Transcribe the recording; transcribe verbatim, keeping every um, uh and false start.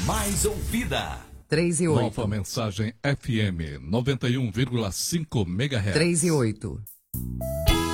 mais ouvida. três e oito. Nova Mensagem F M noventa e um vírgula cinco megahertz. três e oito.